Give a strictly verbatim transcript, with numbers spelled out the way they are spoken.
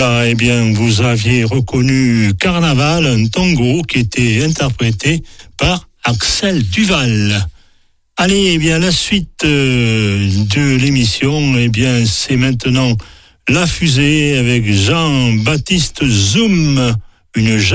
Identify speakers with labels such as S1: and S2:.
S1: Voilà, eh bien, vous aviez reconnu Carnaval, un tango qui était interprété par Axel Duval. Allez, eh bien, la suite euh, de l'émission, eh bien, c'est maintenant La Fusée avec Jean-Baptiste Zoom, une